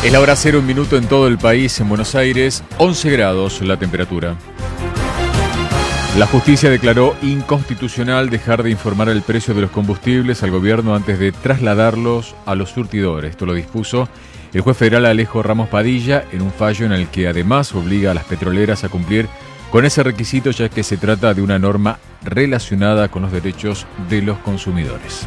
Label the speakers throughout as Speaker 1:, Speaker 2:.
Speaker 1: Es la hora 0, 1 minuto en todo el país. En Buenos Aires, 11 grados la temperatura. La justicia declaró inconstitucional dejar de informar el precio de los combustibles al gobierno antes de trasladarlos a los surtidores. Esto lo dispuso el juez federal Alejo Ramos Padilla en un fallo en el que además obliga a las petroleras a cumplir con ese requisito, ya que se trata de una norma relacionada con los derechos de los consumidores.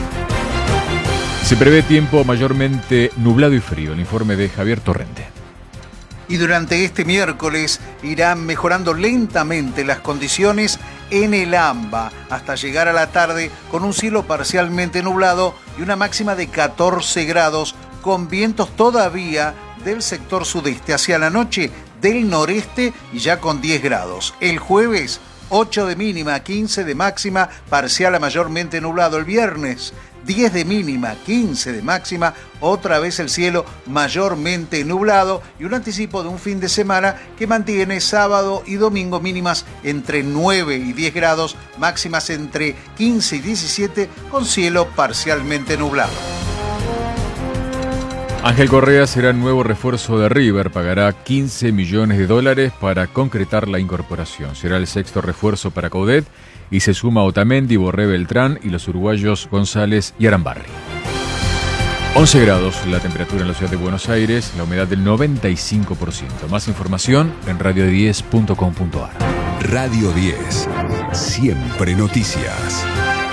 Speaker 1: Se prevé tiempo mayormente nublado y frío. El informe de Javier Torrente.
Speaker 2: Y durante este miércoles irán mejorando lentamente las condiciones en el AMBA hasta llegar a la tarde con un cielo parcialmente nublado y una máxima de 14 grados con vientos todavía del sector sudeste hacia la noche del noreste y ya con 10 grados. El jueves 8 de mínima, 15 de máxima, parcial a mayormente nublado. El viernes 10 de mínima, 15 de máxima, otra vez el cielo mayormente nublado y un anticipo de un fin de semana que mantiene sábado y domingo mínimas entre 9 y 10 grados, máximas entre 15 y 17 con cielo parcialmente nublado.
Speaker 1: Ángel Correa será el nuevo refuerzo de River, pagará $15 millones para concretar la incorporación. Será el sexto refuerzo para Coudet y se suma Otamendi, Borré, Beltrán y los uruguayos González y Arambarri. 11 grados la temperatura en la ciudad de Buenos Aires, la humedad del 95%. Más información en radio10.com.ar.
Speaker 3: Radio 10, siempre noticias.